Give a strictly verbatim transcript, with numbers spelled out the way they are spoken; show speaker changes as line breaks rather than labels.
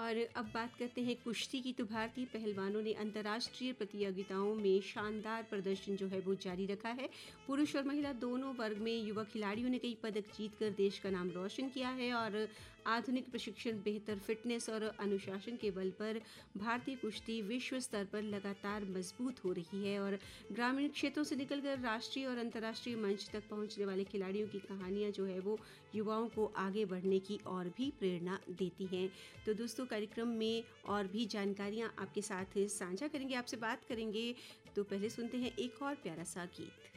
और अब बात करते हैं कुश्ती की। तो भारतीय पहलवानों ने अंतर्राष्ट्रीय प्रतियोगिताओं में शानदार प्रदर्शन जो है वो जारी रखा है। पुरुष और महिला दोनों वर्ग में युवा खिलाड़ियों ने कई पदक जीतकर देश का नाम रोशन किया है और आधुनिक प्रशिक्षण, बेहतर फिटनेस और अनुशासन के बल पर भारतीय कुश्ती विश्व स्तर पर लगातार मजबूत हो रही है। और ग्रामीण क्षेत्रों से निकलकर राष्ट्रीय और अंतर्राष्ट्रीय मंच तक पहुंचने वाले खिलाड़ियों की कहानियां जो है वो युवाओं को आगे बढ़ने की और भी प्रेरणा देती हैं। तो दोस्तों, कार्यक्रम में और भी जानकारियां आपके साथ साझा करेंगे, आपसे बात करेंगे। तो पहले सुनते हैं एक और प्यारा सा गीत।